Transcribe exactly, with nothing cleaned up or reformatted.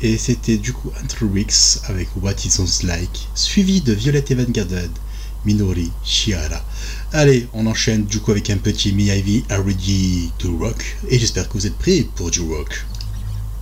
Et c'était du coup Anthrax avec What It Sounds Like, suivi de Violet Evergarden, Minori Shiara. Allez, on enchaîne du coup avec un petit Me Ivy, Are Ready to Rock, et j'espère que vous êtes prêts pour du rock.